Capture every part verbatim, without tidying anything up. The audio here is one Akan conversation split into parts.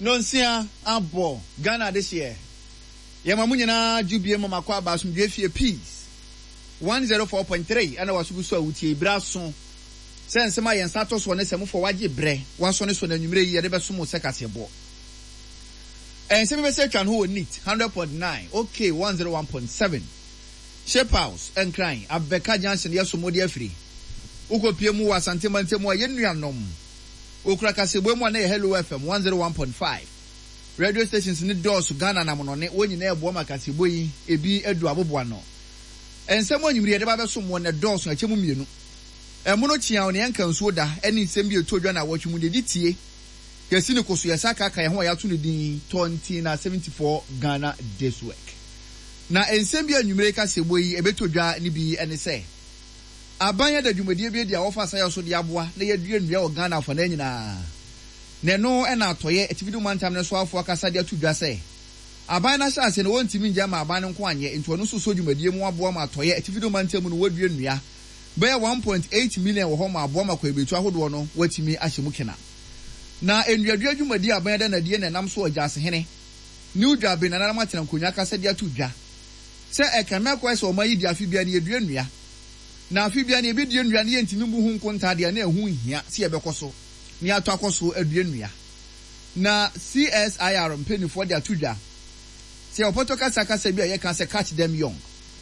Nonsia abo Ghana this year. Yamamunyana Jubie Mama Kwa Basum Jefie Peace. one oh four point three and I was so uti brason. Sense my and status one semu for waji bre. One son is on the numere ye rebe sumo sekase bo. And semi message and who neat one hundred point nine. Okay, one oh one point seven. Shape House and crying. Abeka Johnson yesumo de free. Uko piemu wa santimante mo yenuanom. Ukrakase bo mo na Hello F M one oh one point five. Radio stations ni doors Ghana na monone woni na ebo makase bo yi ebi edu aboboa no. Ensemo nyimri de ba be so mo na doors na chemu mienu. Emono chia on yanka nsuo da eni nsem bi etodwa na watwemu de ditie. Yesi ne koso yesa kaka ye ho ya to ne din twenty na seventy-four Ghana this week. Na ensem bi anwumre ka sebo yi ebetodwa ni bi ene se. Abanya da dwumadie bi dia wo fa sa ya so de aboa na ye dua nnua o Ghana fa na nyina. Ne no e na atoye etividu mantam ne so afo akasa de atodwa se. Aban na sha se ne wontimi nja ma aban nko anye nto no so so dwumadie mu aboa ma atoye etividu mantam no wadua nnua. Baya one point eight million wo ho ma aboa ma kwa ebetu ahodo no watimi ahyemu kena. Na enduadua dwumadi aban da na die na nam so ogyase hene. New dwabe na nam atena nkonya akasa de atodwa. Se ekame kwa se o mayi di afibia ne edua nnua. Na afibia ne ebedua nnua ne yentimi bu hu nkonta de na ehu hia se ebekoso. Ni ato akoso edua nnua. Na C S I R mpenifo de atodwa. Se opoto kasa kasa bia ye kan se catch them young.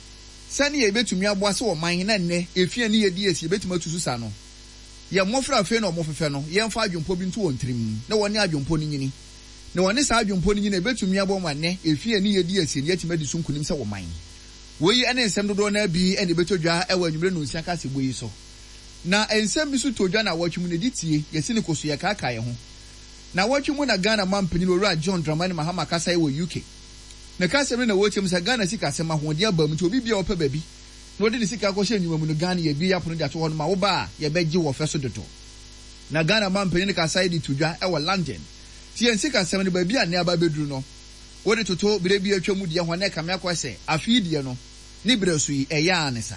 Sani ye betumi aboa se wo man na nne efie ne ye di esi betumi atusu sa no ye mmofra afi na omofefe no ye mfa adwompo bi nto wontrim na woni adwompo ni nyini na woni sa adwompo ni nyini betumi aboa ma nne efie ne ye di esi ne yetime di sunkunim se wo man wo yi ene nsem dodo na bi ene betodwa e wa nwumre no nsia ka se boyi so na ensem bi su todwa na watwum ne ditie ye sine koso ye ka ka ye ho na watwum na Ghana mampani no Ora John Dramani Mahama kasa e wo U K. Na kasem na wochim sa Ghana sika sema hode abam nti obi bia opa babi na odi ne sika ko hye nwuma mu no Ghana ye bi yapono de ato ho no ma wo ba ye begye wo feso dodo na Ghana mampani ne kasa di tudwa e wo London ti en sika sema ne babi a ne aba beduru no wodi toto bire bi atwamu de ho na kame akwese afidie no ni bire so yi e ya anesa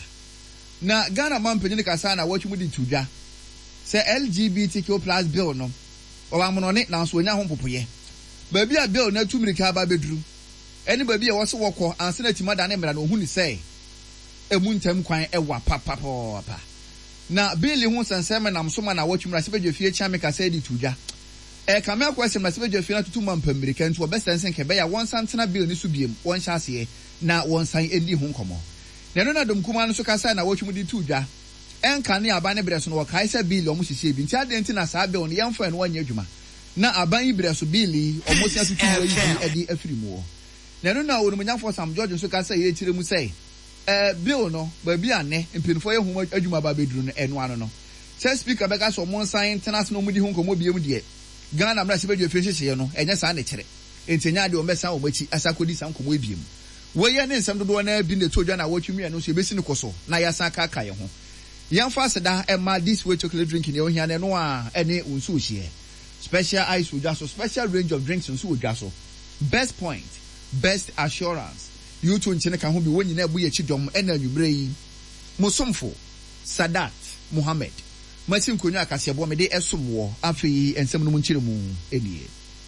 na Ghana mampani ne kasa na wochum di tudwa se L G B T Q plus bill no o ba mono ne na so nya ho popoye babi a bill na tumirika aba beduru anybody was walk and send it to Madame and who ni say a moon time quine ewa papa papa. Now, Billy wants and Simon, I'm so man, I watch him. I said, your future make I said it to ya. A camel question, I said, your future to two months per American to a best and Quebec, one Santana bill needs to be one chassis, now one sign Eddie home come on. None of them come on so can I watch him with the two ja. And can you abandon Bresson or Kaiser Bill almost saving? Tell the antenna Sabe on the young friend one year Juma. Now, Abani Bresson Billy almost as to Eddie a few more. Na no na wonu manya for some George so ka say ye tire mu say eh bill no ba bia ne mpinfo ye hu adwuma ba beduru no eno ano no say speaker be ka so mo sign tenants no mudi hu nkomo biem de Ghana mra se bedru efehye no enye sa na kire entenya de o mesa o machi asakodi sam komo ebiem wo ye ne nsam dodo na bi ne todwa na watwumi no so ebesi ne koso na ya sa ka ka ye ho yamfa seda e ma this way chocolate drink ne o hia ne no a ene unsu ohie special ice udwa so special range of drinks unsu udwa so best point best assurance you to nchene kan ho bi woni na ebu ye chidom ena nwumre yi musomfo Sadat Muhammad masin konyu akase bo me de esomwo afi ensem no munchire mu enie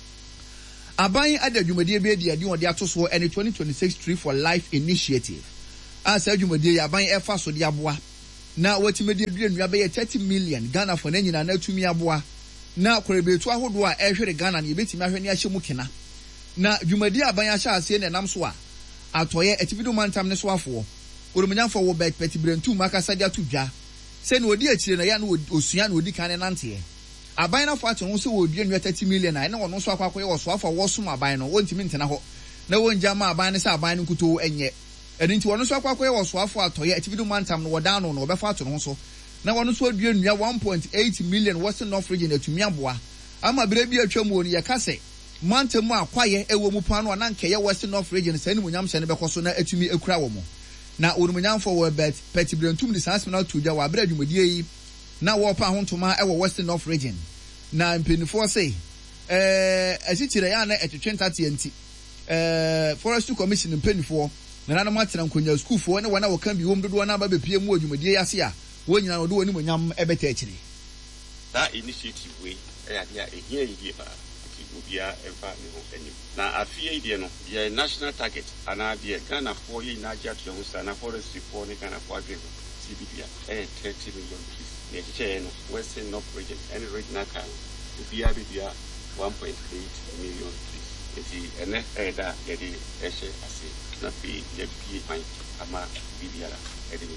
aban adadwumade be de ade won de atoso ene twenty twenty-six Tree for Life initiative asa adwumade ya aban efa so de aboa na watimade adua nua be thirty million Ghana for na nyina na tumi aboa na korebetu ahodo a ehwere Ghana na yebetimi ahwe ne ahyemu kena na dwumadi aban ahya ase ne nam so a atoye etividu mantam ne so afo orumnyamfo wo bet petibrentu makasa dia tudwa se ne odi akire na ya na osua na odi kan ne nante aban na fo ato ho se wo odua nwa thirty million na ne wono so akwakoye wo so afo wo som aban no wontimi ntena ho na wonja ma aban ne se aban ne nkuto enye edi nti wono so akwakoye wo so afo atoye etividu mantam no wodan no no obefa ato ho so na wono so odua nwa one point eight million Western North region atumi aboa ama bere bi atwa mu oni ye kase Montemu akwaye ewo mu pano na nke ye Western North region sani munyam hye ne bekoso na atumi ekura wo mo na orumunyamfo wo bet petibrentum di sans na tudwa wa bra dwumadie yi na wo pa hontoma ewo Western North region na mpinifo say eh asikyire ya na etwetwenta tienti eh Forestry Commission mpinifo na na ma tena nkonya school fo ne wana wo kan bi wom dodo na ba bepie mu adwumadie yase a wo nyina no do woni munyam ebeta akire that initiative we e ya dia ehia yi ba Ubia Eva Niho. Now, a fear idea, no, the national target, and idea, Ghana for ye, Naja Jones, and a forestry for the Ghana for C B D, and thirty million pieces. The chain, Western North region, and regional can, Ubia Bibia, one point eight million pieces. And then, Eda, Eddie, Eshe, I say, not be F P A, Ama, Bibia, Eddie.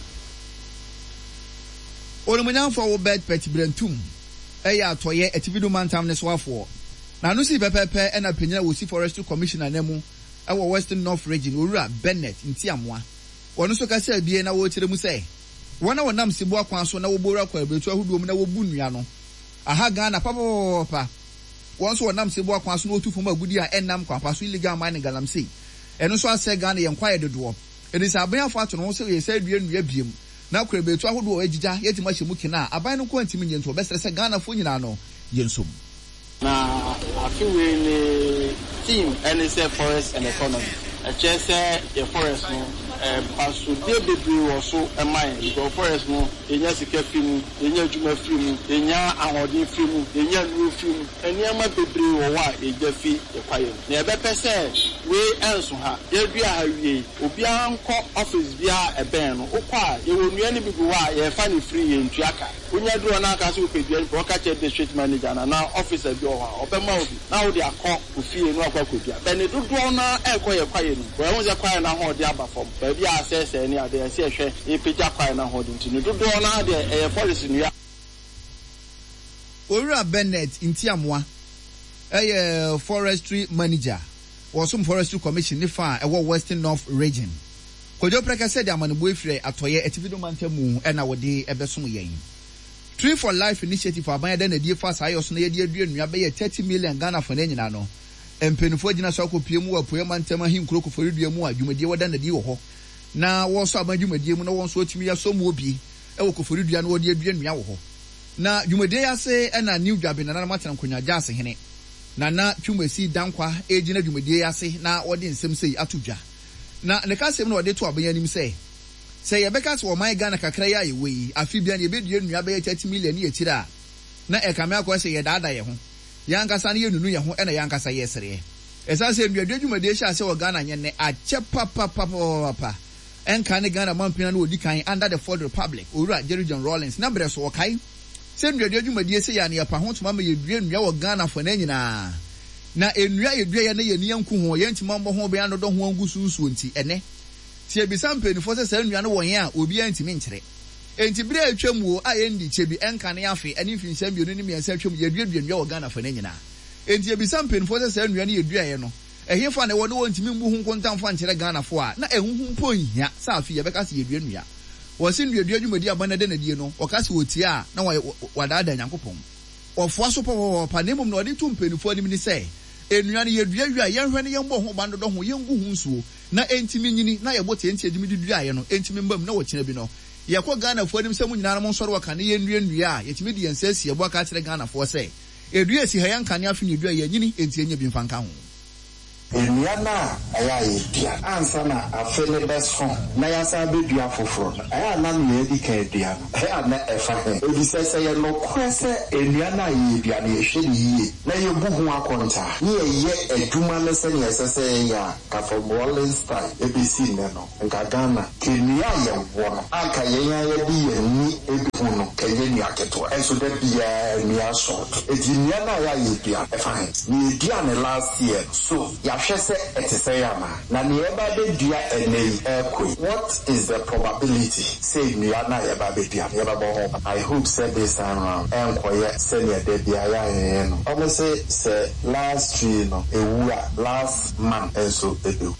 Olumunyan for bed pet brentum. Eya toye etividu mantam ne swafo. Na no si pepepe e na panyina wo si forestry commissioner nemu e wo Western North region Owura Bennett Ntiamwa. Wono so ka se bie na wo kire mu se. Wona wonam sibo akwan so na wo bora kwa betu ahudu mu na wo bu nua no. Aha Ghana papa. Won so wonam sibo akwan so na otu fom agudi a enam kwa paso illegal mining galamsey. Eno so ase Ghana ye nkwaye dodo. Edi sa aban afo ato no so ye se dua nua biem. Na kure betu ahodo ejija yetima hyemu kina aban no kwantimi nyento besere se Ghana fo nyina no yensom. Na afi we ni team N S F Forest and Economy. A chance the forest no eh pasu de bebre wo so e man because forest no enya sika fimu enya djuma fimu enya ahode fimu enya nuru fimu eniama bebre wo wa eja fi e kwaye na ebe pese we enso ha ye dua ha wie obi anko office bia e ben no ukwa ye wo nua ni bigu wa ye fa ni free ye ntuaka onya duro na aka so pedua ni ko ka che district manager na na officer bi o ha obema obi na wo de akọ ofie no akwa kodua ben dodo na e ko ye kwaye no we won je kwaye na ho de aba fom ba bi asese ni ade se hwe e pija kwaye na ho de ntini dodo na de e policy nua Owura Bennett Ntiamwa eh forestry manager Wasum Forestry Commission ni fa e wo Western North region. Kojo preka said amanebo efire atoye etivido mantamu e na wode ebesom yen. Tree for Life initiative aban da na die fa sa ayo so na ye die adua be ye thirty million Ghana for na nyina no. Empenifo gina so akopie mu apoye mantama hin kroko for dua mu adwumadie woda na die wo ho. Na wo so aban dwumadie mu na won so otimi ya so mu obi e wo kofori dua na wode adua nua wo ho. Na dwumadie ya se e na new dwabe na na matena konwa jase hene. Na na twumasi dankwa ejina dwumadie ya se na wode nsem sei atodwa. Na ne ka sem na wode to aban anim se se ye beka se wo man Ghana kakra ya ye wei afi bia ne ebedua nua be thirty million ye kira na e kame akwa se ye daada ye ho yankasa na ye nunu ye ho e na yankasa ye sere esa se nduadua dwumadie sha se wo Ghana nye ne ache papa papa papa enka ne Ghana mampina na odi kan under the Ford Republic Owura Jerry John Rawlings na bre so wo kai se nduadua dwumadie se ya ne ya pa ho tuma ma ye dua nua wo Ghana fo na nyina na enua ye dua ye na ye niyanku ho ye ntima mbo ho be ando do ho angu susu nti ene ti ebisa mpenifo se se nua no won ya obi antimi nkyere enti bire atwam wo a ye ndi chebi enka ne afi ene mfinhyam bionu ne miensa atwam ye duadua nua wo Ghana fo na nyina enti ebisa mpenifo se se nua no ye dua ye no ehimfa ne wo de wontimi mbu hu nkontamfo nkyere Ghana fo a na ehuhu mpo nhia sa afi ye beka se ye dua nua wo se nduadua dwumadi abana de na die no wo ka se wotie a na wadaada Nyankopɔn ofo aso pɔ pa ne mum na ɔde tu mpenifo anim ni se enua ne ye dua dua ye hwɛ ne ye mbɔ ho bando do ho ye ngu hu nsuo na entimi nyini na ye bote enti edimi dua ye no entimi mbam na wo kyena bi no ye kɔ Ghana fo anim sɛ mu nyina mo nsɔre waka ne ye nnua nnua a yetimi de yensa asi ebo aka kyerɛ Ghana fo sɛ edua si ha yanka ne afi ne dua ye nyini enti enya bi mfanka ho enua na aya ye dia ansa na afele beso na yasa be dua foforo aya na me edi ka dua no aya na efa he edi se se ye no kwese enua na ye dua na ye hwe ni ye na ye bu hu akonta ye ye eduma ne se ne se se ya ka for bowling style e be si ne no nka Ghana kenua ye wo no aka ye ya ye di ye ni ebi hu no ka ye ni aketo enso de bia ni aso edi enua na ya ye dua efa he ni dua ne last year so ya hwese eteseyama na ne eba be dua enei ekwe what is the probability say me na eba be dua eba bo I hope say this time around enkoye say ne de bia ya yen no omo say say last year no ewura last month enso edu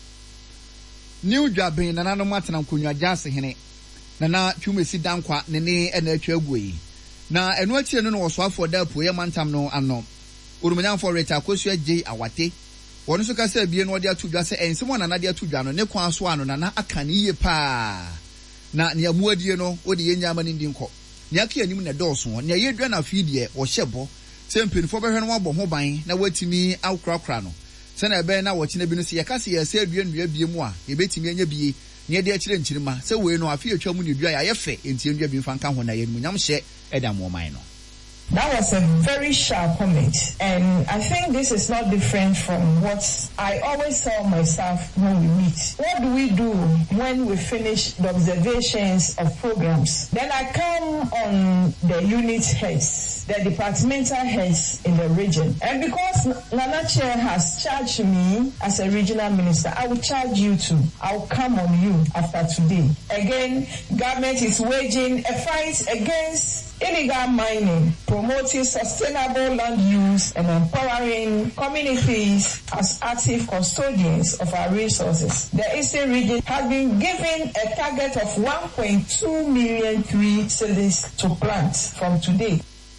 new dwaben na nanu matena nkonwa jase hene na na twumesi dankwa ne ne na atwa aguyi na eno akire no no wo so afọ da poye mantam no ano urumanya for reta kosua J Awate wonu so ka se bie no de atudwa se ensem na na de atudwa no ne kwan so ano na na aka ne yie pa na ne amuadie no wo de yenya ama ne ndi nko ne aka anim na dɔɔso ne yedwa na afidie wo hyebo se mpenfo behwe no wabɔ ho ban na watimi awkrakra no se na ebe na wo kine bi no se yeka se yesa adua nnua bie mu a yebetimi anya bie ne de akire nkyirima se we no afi atwa mu ne dua ya yefe enti ndua bi mfa nka ho na ye mu nyam hye ɛda mo man no That was a very sharp comment, and I think this is not different from what I always tell myself when we meet. What do we do when we finish the observations of programs? Then I come on the unit heads, the departmental heads in the region. And because Nana Chair has charged me as a regional minister, I will charge you too. I will come on you after today. Again, government is waging a fight against illegal mining, promoting sustainable land use and empowering communities as active custodians of our resources. The Eastern region has been given a target of one point two million tree cedis to plant from today.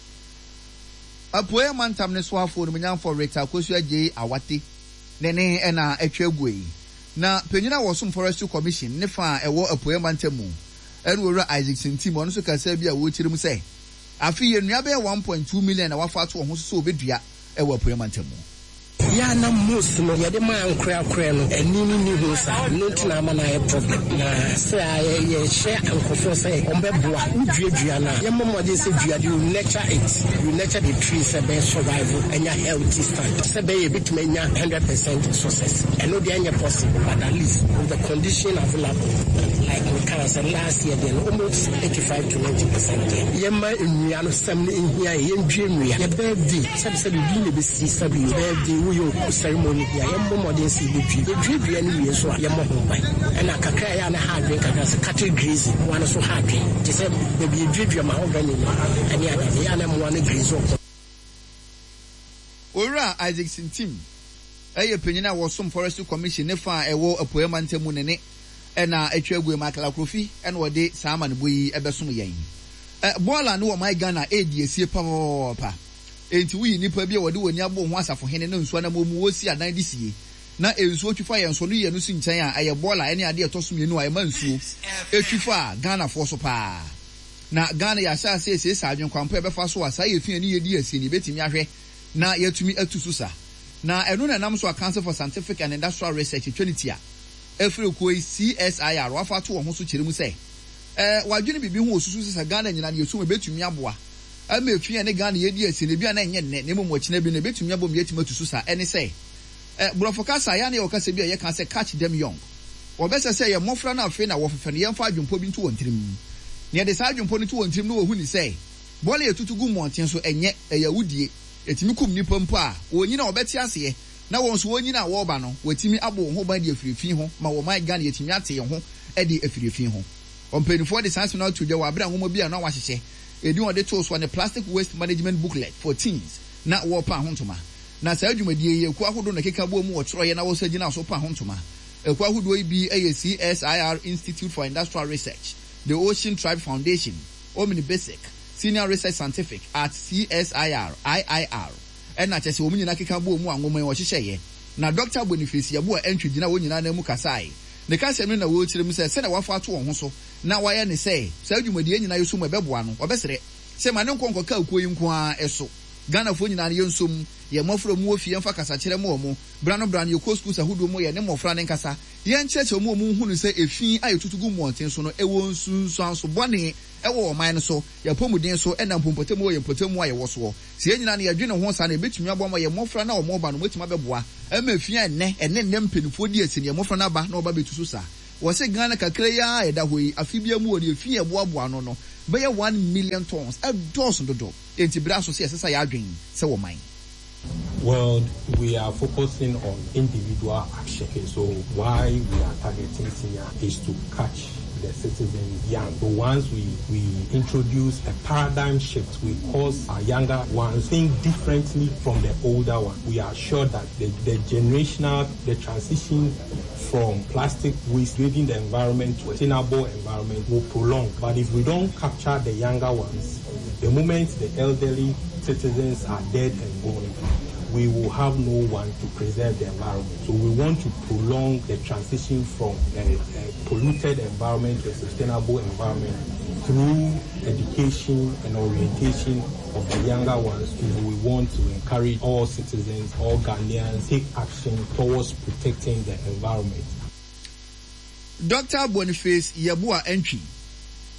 Apoya mantam ne so afo no nyam for Rita Kosua J Awate nene ena atwagui na penyina wo som forestry commission ne fa ewo apoya mantam mu enwura Isaac Sintim ono so kasa bi a wo kyerem say afi yenua be one point two million na wafa to ho so obedua ewo apoya mantam mu ya na most no ya de man kra kra no eni ni ni ho sa no tina ma na e problem na say ye share ankofo say on be boa uduadua na ye momo de say duade you nurture it you nurture the trees e be survival enya healthy stand say be ye bit menya one hundred percent success and no dey enya possible but at least with the condition available like we can say last year then almost eighty-five to ninety percent ye ma enua no sam ni hia ye ndwe nua ye be di say say bi le be si sabi ye be di yo ceremony here yemmo modern see the tree the tree be any so yemmo ho bai and akakra ya na hard drink akasa cattle grease one so hard drink they say the be tree ma ho gani and ya ya na mo one grease up ora Isaac Sintim eye penyina wo som forestry commission ne fa ewo apoya mantamu ne ne ena atwagu ma kala krofi ena wo de sama ne boyi ebesom yen eh bola ne wo my Ghana edi esie pa enti wi nipa bia wode woni abo ho asafo hene na nsuo na momu wosi adan disie na ensuo twifa ye nso no ye no su nkyɛn a aye bola ene ade etoso mienu a ma nsuo etwifa Ghana fo so pa na Ghana ya sha se se sa adwen kwampo ebefa so asa ye fia ni ye di asie ni betimi ahwe na yatumi atusu sa na eno na nam so a Council for Scientific and Industrial Research Trinity a efre ko C S I R wafa to ho so kyeremu se eh wadwene bibi ho osusu se Ghana nyina ne yesu betumi aboa ama efia ne Ghana ye di asie ne bia na enye ne ne momo kina bi ne betumi abom yetima tusu sa ene se eh brofokasa ya ne okasa bi ye kan se catch them young obese se ye mofra na afi na wo fefe ne yemfa adwumpo bi nto wontirim ne de sa adwumpo ne to wontirim no wo hu ni se bole etutugu monten so enye eyawudie etimi kum nipa mpo a wonyina obeti ase na won so wonyina wo ba no watimi abo ho ban de afirifi ho ma wo my Ghana yetimi ate ye ho e de afirifi ho ompenifo de sanse na to dwa wa bra homo bia na wa hyehye edi on de to so ne plastic waste management booklet for teens na wo pa ho ntoma na sa adwumadie ye ku ahodo na keka bo mu wo tro ye na wo sa gina so pa ho ntoma eku ahodo ibi eye C S I R Institute for Industrial Research, the Ocean Tribe Foundation, Omni Basic Senior Research Scientific at C S I R I I R and na chese omu nyina keka bo mu anwoma wo hyehye na Doctor Boniface yabo entwi gina wo nyina na mu kasai ne ka sɛm na wo kyerem sɛ sɛ na wafa to wo ho so na wayɛ ne sɛ sɛ adwumadie nyina yeso mu bɛboa no obɛsere sɛ ma ne nkonko ka akuo yi nko a ɛso Ghana fo nyina ne yensom ye mofra mu ofie mfa kasa kyerɛ mu omo bra no bra no ye ko school sahudo mu ye ne mofra ne nkasa ye nkyerɛkyerɛ mu omu hu no sɛ efi ayetutugu mu onten so no ɛwɔ nsunsuan so bɔne ɛwɔ ɔman no so ye pomuden so ɛna mpompotem wo ye potem wa ye wo so sɛ ye nyina ne yɛdwene ho sa na ebetumi abɔ ma ye mofra na ɔmo ba no motima bɛboa ɛma efi enne enne nne mpenifo di esi ne mofra na ba na ɔba betusu sa wo se Ghana kakra ya ɛda hɔ yi afibia mu wo ne efi ɛboaboa no no bɛyɛ one million tons ɛdɔs dodo enti bra so sɛ ɛsesa ya adwen sɛ wo man. Well, we are focusing on individual action. Okay, so why we are targeting senior is to catch the citizens young. So once we, we introduce a paradigm shift, we cause our younger ones think differently from the older ones. We are sure that the, the generational, the transition from plastic waste within the environment to a sustainable environment will prolong. But if we don't capture the younger ones, the moment the elderly citizens are dead and gone, we will have no one to preserve the environment. So we want to prolong the transition from a, a polluted environment to a sustainable environment through education and orientation of the younger ones. We want to encourage all citizens, all Ghanaians, take action towards protecting the environment. Doctor Boniface Yabua Entry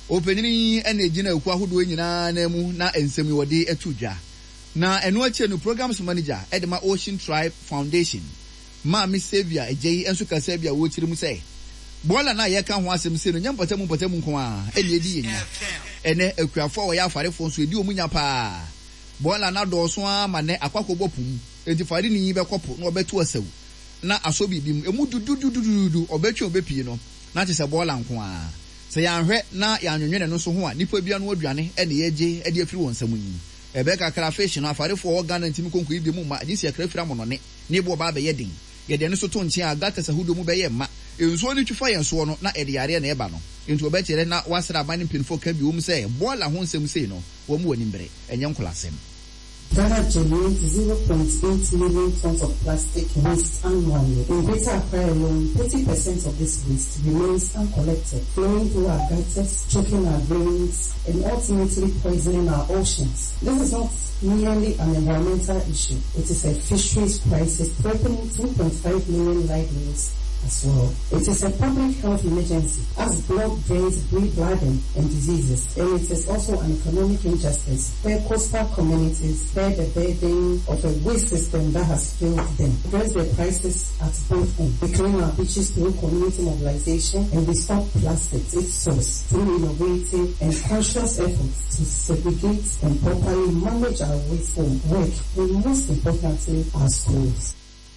openini ene ejina eku ahodo nyina na mu na ensem wode etudwa na eno ache no programs manager Edema Ocean Tribe Foundation ma mi Savior ejei enso kasa bia wo chiri mu sei bola na ye ka ho asem se no nyampata mu mpata mu nko a ene edi yenya ene akuafo wo ya afarefo nso edi omunya pa bola na dɔɔso ama ne akwakɔbɔ pum enti fari ni be kɔpo na obetu asawu na asobi bim emu dududududu obetwe obepie no na te se bola nko a se ya nhwe na ya nwonwene no so ho a nipa bia no aduane ene yeje ede afiri won samu yi ebe ka kra fish no afarefo wo Ghana ntimi konko ibi mu ma agisi akra fira monone ne bo ba be yedin yede no so to nche agata sahudo mu be ye ma enso ni twifa yen so no na ede yare na eba no enti obekire na wasra ban pinfo ka bi wo mu se bola ho nsem sei no wo mu wanimbere enye nkolasem. Ghana generates zero point eight million tons of plastic waste annually. In Greater Accra alone, thirty percent of this waste remains uncollected, flowing through our gutters, choking our drains, and ultimately poisoning our oceans. This is not merely an environmental issue. It is a fisheries crisis threatening two point five million livelihoods as well. It is a public health emergency as blood drains breed bladder and diseases, and it is also an economic injustice where coastal communities bear the burden of a waste system that has failed them. Address the crisis at both ends. We clean our beaches through community mobilization, and we stop plastics its source through innovative and conscious efforts to segregate and properly manage our waste home, work, and most importantly, our schools.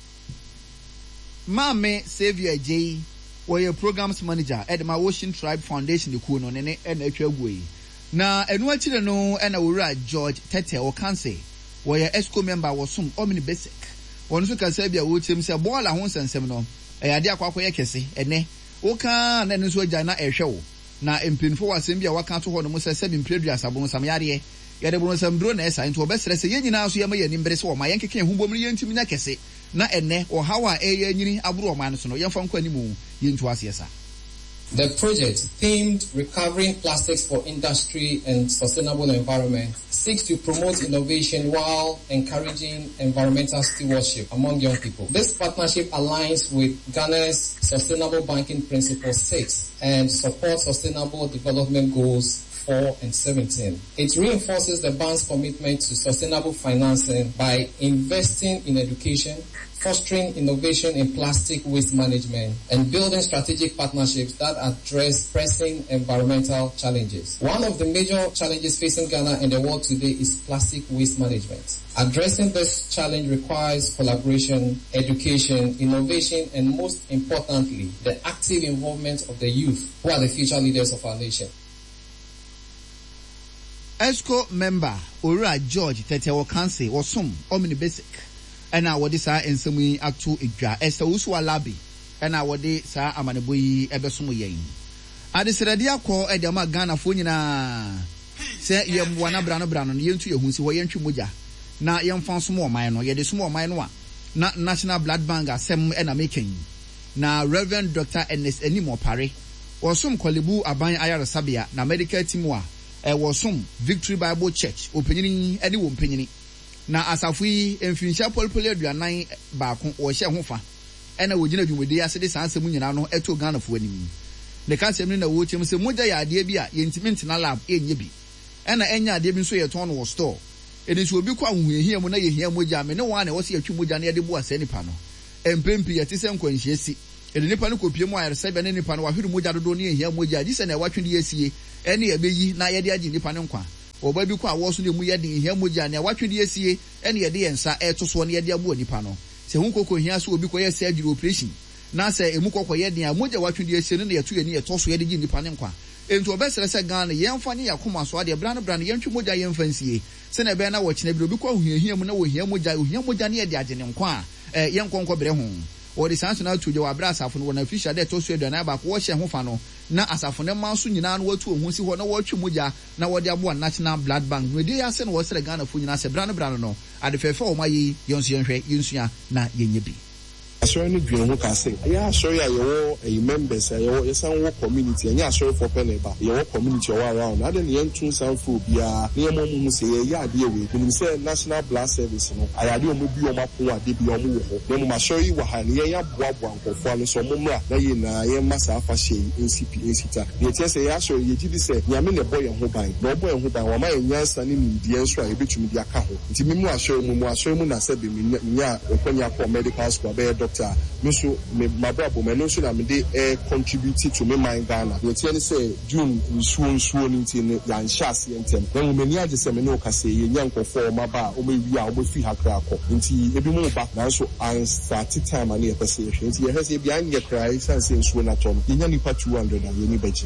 Mame Savior J, where programs manager Edema Ocean Tribe Foundation, the Kuno, and Etwagui. Na enu achire no ena wura George Tete Okanse, where ESCO member was some omni basic. One so can say be a wood him say bola ho sensem no. E ade akwakwa ye kese ene. Oka na nso agya na ehwe wo. Na empinfo wasem bia waka to ho no mo se sebi mpredua sabon sam yare. Yade bono sam dro na esa nto obesere se yenyina so ye ma yanim bere se wo ma yenkeke humbom ne yentimi na kese. Na ene o hawa eye nyini aburo man so no yemfa nkwa nimu yentu asiesa. The project, themed Recovering Plastics for Industry and Sustainable Environment, seeks to promote innovation while encouraging environmental stewardship among young people. This partnership aligns with Ghana's Sustainable Banking Principle six and supports Sustainable Development Goals four and seventeen. It reinforces the bank's commitment to sustainable financing by investing in education, fostering innovation in plastic waste management, and building strategic partnerships that address pressing environmental challenges. One of the major challenges facing Ghana and the world today is plastic waste management. Addressing this challenge requires collaboration, education, innovation, and most importantly, the active involvement of the youth, who are the future leaders of our nation. ESCO member Ora George Tete Okanse was some omni basic. And I would say in some way actu idra Esther Uswa Labi, and I would say Amanabui Ebesumu Yen. I decided to call Edama Ghana Funina. Say you have one brano brano, you to your who's way into Muja. Now young found small minor, yet the small minor. Not National Blood Bank as some and a making. Now Reverend Doctor Ernest Enimo Pari, or some Kolibu Abang Ayara Sabia, na medical timwa. E was some Victory Bible Church opening any one penny. Na asafui emfincha polpole aduanan baako o hye hofa ena wogina dwumudi ase de sanse munyina no eto Ghana fo anim ne ka sem na wo chem se moja ya ade bi a yentiment na lab enye bi ena enya ade bi nso ye ton no store edi so obi kwa huhia mu na ye hia moja me ne wa na wo se yatwi moja na ye de bo ase nipa no empempi yete se nkwanhie si edi nipa no kopie mu ayere sebe ne nipa no wa hweru moja dodo ne ye hia moja di se na watwe de asie ene ye beyi na ye de agi nipa no nkwa oba bi kwa wo so ne mu ye de hia moja na watwe de asie ene ye de yensa eto so ne ye de abu nipa no se hu kokko hia so obi koye surgery operation na se emu kokko ye de a moja watwe de asie ne ye to ye ne ye to so ye de gi nipa ne nkwa ento obesere se Ghana yemfa ne yakoma so ade bra no bra no yentwe moja yemfansie se na be na wo kine bi obi kwa huhia mu na wo hia moja ohia moja ne ye de agene nkwa eh yenkonko bere ho or the sanso na to je wa bra asafo no na fisha de to so aduana ba ko wo hye ho fa no na asafo ne manso nyina no watu ohun si ho na wo twe moja na wo de abo National Blood Bank no de ya se na wo sere Ghana fo nyina se bra no bra no ade fefe o mayi yonso yenhwe yensua na yenye bi Asɔre no dwen ho ka sɛ ɛyɛ asɔre a yɛwɔ ɛyɛ members a yɛwɔ yɛsan wɔ community ɛnyɛ asɔre for pɛ na ɛba yɛwɔ community ɔwɔ around ade ne yɛntu san fo biara ne yɛn mo mu sɛ yɛyɛ adeɛ wei menim sɛ national blast service no ayade ɔmo bi ɔmo apon ade bi ɔmo wɔ hɔ na mo asɔre yi wɔ ha ne yɛn aboaboa nkɔfoɔ ano so ɔmo mmra na yɛ na yɛn ma saa afa hyɛ N C P nsita deɛ tiɛ sɛ yɛ asɔre yɛ gyi di sɛ nyame na ɛbɔ yɛn ho ban na ɔbɔ yɛn ho ban wɔma yɛn nyansa ne nimdeɛ nso a yɛbɛtumi de aka ho nti me mu asɔre mu mu asɔre mu na sɛ bi me nya ɛkɔnya kɔ medical school abɛyɛ doctor me so me mabrabo me no so na me de eh, contribute to me mind Ghana deɛ tiɛ ne sɛ June nsuo nsuo ne nti ne yɛn hyɛ ase ntɛm na mo mani agye sɛ me ne ɔka sɛ yɛ nya nkɔfoɔ ɔma ba a ɔmo ewi a ɔmo fi ha kra akɔ nti ebi mu ba nanso an start time ani yɛpɛ sɛ yɛhwɛ nti yɛhwɛ sɛ ebi anyɛ kra ɛsan sɛ nsuo na tɔ no yɛnya nipa two hundred a yɛni bɛgye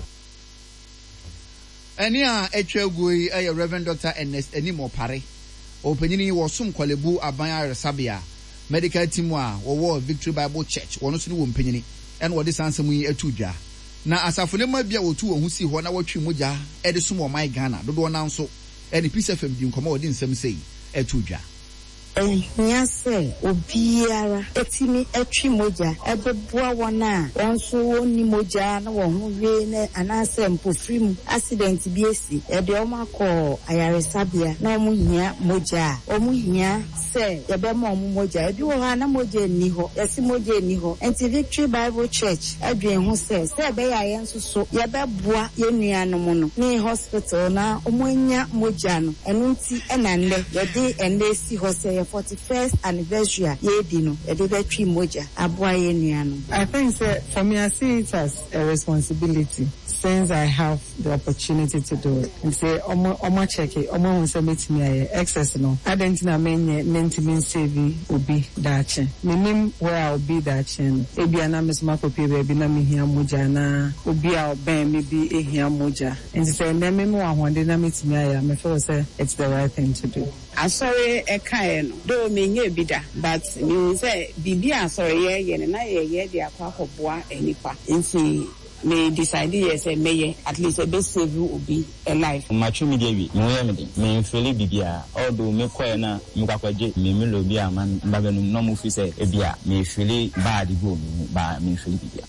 ɛne a atwa gu yi ɛyɛ Reverend Doctor Ernest Enimo Pare ɔpanyini wɔ som kwalebu aban aresabea medical team a wɔwɔ Victory Bible Church wɔno so ne wɔ mpanyini ɛna wɔde sansɛm yi atu dwa na asafo ne ma bia wɔtu wɔn ho si hɔ na wɔtwe mogya ɛde som wɔ man Ghana dodoɔ nan so ɛne Peace F M di nkɔmɔ wɔde nsɛm sei atu dwa ehia sɛ obiara etimi etwi mogya ɛbɛboa wɔn a wɔn nso wɔnni mogya na wɔn ho wie na anaasɛ mpofiri mu accident bi esi ɛde wɔn akɔ ayaresabea na wɔn hia mogya a wɔn hia sɛ yɛbɛma wɔn mogya ebi wɔ hɔ na mogya nni hɔ yɛsi mogya nni hɔ nti Victory Bible Church adwene ho sɛ sɛ ɛbɛyɛ a yɛn nso so yɛbɛboa yɛn nuanom no ne hospital na wɔn anya mogya no ɛno nti ɛna nnɛ yɛde ɛnnɛ esi hɔ sɛ forty-first anniversary yedi no yɛde bɛtwi mogya aboa yɛn nuanom. I think that for me I see it as a responsibility since I have the opportunity to do it. And say omo omo check it omo won say metimi aye excess no adentina menye mentimi save obi daache menim where I will be daache ebi ana mesma kopi be na mehia mogya na obi a oben me bi ehia mogya and say na me no ahonde na metimi aye me feel say it's the right thing to do. Asɔre ɛkae no do menye bi da but me say bibi asɔre ye ye na ye ye de akwa akɔboa enipa nti me decide yes say me at least a best save obi a life machu media wi me we me de me feel bibia although me koye na me kwakwaje me me lo bi aman babenum no mu fi say e bia me feel bad go me ba me feel bibia.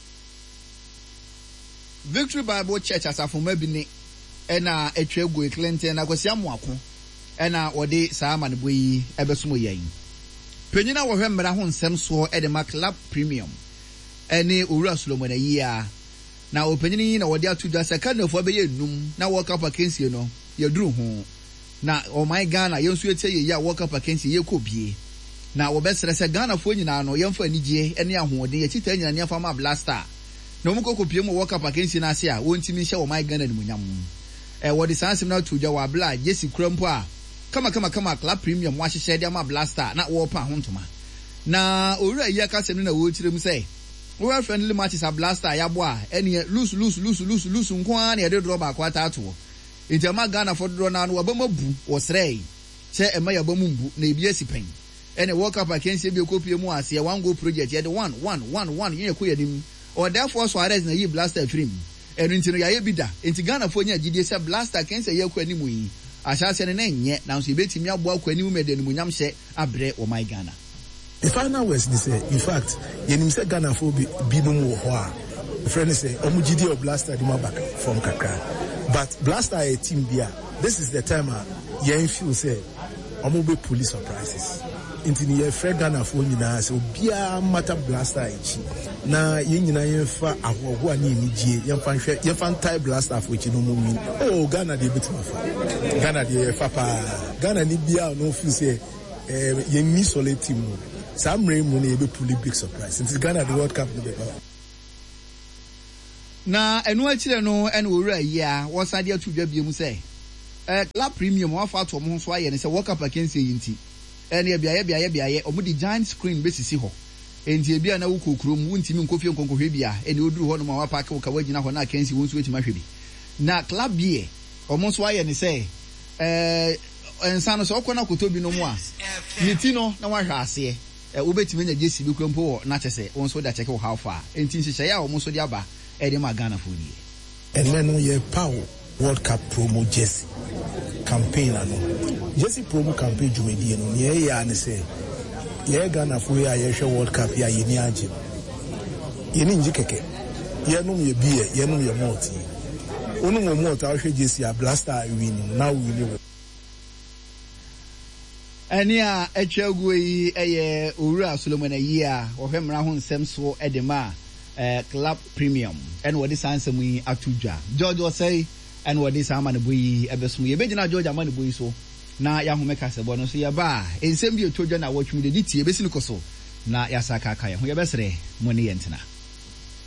Victory Bible Church asafoma bi ne ɛna atwa gu Clinton na kwasi amoako ɛna wɔde saa manebo yi ɛbɛsomo yɛn penyina wɔhwɛ mmara ho nsɛm so ɛde ma Club Premium ɛne owura Solomon ayia na openyini na wɔde atu da sɛ kanafo bɛyɛ num na World Cup akensie no yɛduru ho na oh my Ghana yɛnso etie yɛ ya World Cup akensie yɛkɔ bie na wɔbɛsrɛ sɛ Ghana fo nyinaa no yɛmfa anigye ɛne ahoɔden yɛkyita nyina ne afama blaster na wɔn kɔkɔ pie mu World Cup akensie na ase a wɔntimi nhyɛ oh my Ghana ne munyam ɛ wɔde sansem na atu dwa wɔ abla Jesse Krampo a kama kama kama Club Premium wahyehyɛ de ama blaster na wɔpa ho ntoma na owura yi aka sɛm na wɔkyerɛ mu sɛ we friendly matches a blaster yabwa any loose loose loose loose loose nkwa na yɛde draw back kwata ato intama Ghana for draw na no abamabu osrei che ema yabamumbu na ebi asipen ene World Cup akensi bi okopie mu ase one go project yɛde one one one one yɛ ko yanim or therefore so arrest na yi blaster trim eno ntino ya ye bi da enti Ghana fo nya gidie sɛ blaster kensi yɛ ko animu yi ahyase ne nyɛ na nso ebetimi aboa ko animu mede no munyam hyɛ abrɛ o my Ghana. The final words they say, in fact, yenim say Ghana for be no more hoa. The friend say, Omu G D or Blaster di back from Kakra. But Blaster a team bia. This is the time uh yen feel say Omu be police surprises. Inti ni ye friend Ghana for nyina so bia matter Blaster echi. Na yen nyina yen fa ahoho ani ni gie yen fan hwe yen fan tie Blaster for echi no mu win. Oh Ghana dey beat ma fa. Ghana dey fa pa. Ghana ni bia no feel say eh yen ni solid team no. Some rain money be pretty big surprise since Ghana the World Cup no be. Na enu achire no ene owura yi a wosade atu dwa biem sɛ eh Club Premium wa fa to mo so aye ne sɛ World Cup akensi yi nti ene bia ye bia ye bia ye omo di giant screen besisi hɔ enti bia na wukokuro mu ntimi nkofie nkonkohwe bia ene oduru hɔ no ma wa park wo ka wagina hɔ na akensi wo nso wetima hwe bi na club bie omo so aye ne sɛ eh ensano so okona kotobi no mu a niti no na wa hwa ase eh ubetimi nya Jesse bi Krampo na kyese won so da check wo how far enti nhyehyɛ ya wo mo so di aba e de ma Ghana fo ni and then no ye power World Cup promo Jesse campaign ano Jesse promo campaign jumedi no ye ya ne say ye Ghana for ya ye World Cup ya yeni agye yeni nji keke ye no ye beer ye no ye multi onu mo multi a hwe jesi a Blaster win now win ani a etwagu yi eye Owura Solomon ayi a wo hwemra ho nsem so edema eh club premium and what this answer we atudwa George was say and what this amane boyi ebesom ye begina George amane boyi so na ya ho meka se bo no so ye ba ensem bi otudwa na watwum de ditie ebesi nkoso na ya saka aka ye ho ye besere mo ne yentena